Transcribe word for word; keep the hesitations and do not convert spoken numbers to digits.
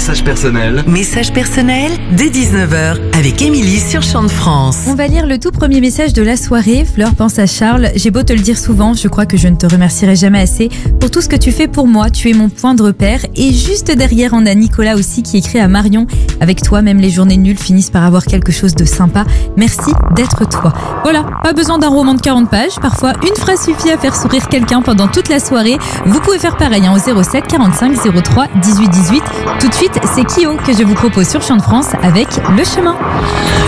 message personnel. Message personnel dès dix-neuf heures avec Émilie sur Chant de France. On va lire le tout premier message de la soirée. Fleur pense à Charles. J'ai beau te le dire souvent, je crois que je ne te remercierai jamais assez pour tout ce que tu fais pour moi. Tu es mon point de repère. Et juste derrière, on a Nicolas aussi qui écrit à Marion. Avec toi, même les journées nulles finissent par avoir quelque chose de sympa. Merci d'être toi. Voilà, pas besoin d'un roman de quarante pages. Parfois, une phrase suffit à faire sourire quelqu'un pendant toute la soirée. Vous pouvez faire pareil hein, au zéro sept quarante-cinq zéro trois dix-huit dix-huit. Tout de suite, c'est Kyo que je vous propose sur Chant de France avec Le Chemin.